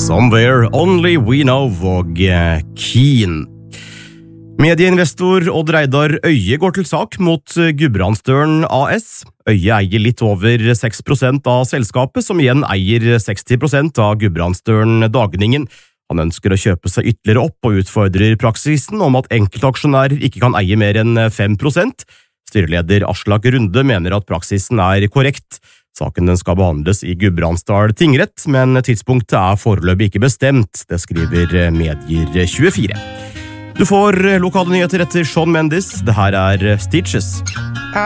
Somewhere Only We Know og Keen. Medieinvestor Odd Reidar Øye går til sak mot Gudbrandsdølen AS. Øye eier litt over 6% av selskapet, som igjen eier 60% av Gudbrandsdølen Dagningen. Han ønsker å kjøpe seg ytterligere opp og utfordrer praksisen om at enkeltaksjonærer ikke kan eie mer enn 5%. Styreleder Aslak Runde mener at praksisen er korrekt. Saken den skal behandles i Gudbrandsdal tingrett, men tidspunktet er foreløpig ikke bestemt, det skriver Medier24. Du får lokale nyheter etter Shawn Mendes. Det her er Stitches.